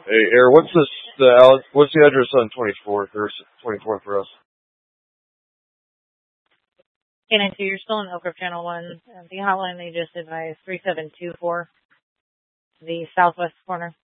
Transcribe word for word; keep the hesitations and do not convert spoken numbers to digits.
Hey, Air, what's this? The Al- what's the address on twenty-fourth or twenty-fourth for us? Can I see you're still in Oak Grove Channel one? Uh, the hotline they just advised three seven two four, the southwest corner.